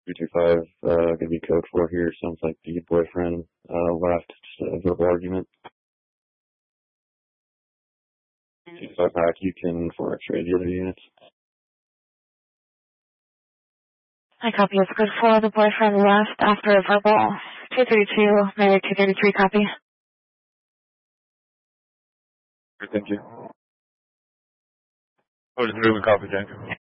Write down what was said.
325, gonna be code 4 here. Sounds like the boyfriend, left, just a verbal argument. 225 back, you can 4 X-ray the other units. I copy. It's code 4. The boyfriend left after a verbal. 232, Mary 233, copy. Thank you. Oh, just moving, copy, Jack.